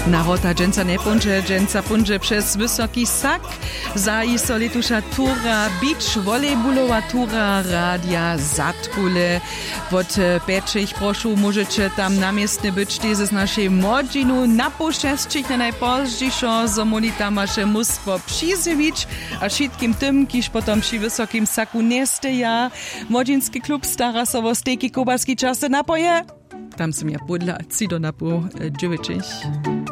Narota dżęca nie punże, dżęca punże przez wysoki sak. Zaji solituša tura beach volejbolowa tura radia Zatkule. Od pečich prošu możecie tam namiestne być z naszej młodzinu napuszczeć na najpozdziejszo zomonita masze mnóstwo przyzywić, a wszystkim tym, kiż potom przy wysokim saku nesteja. Młodzieński klub stara so o steki kobaski czasy napoje. Tam som ja podla, ci do napu 9.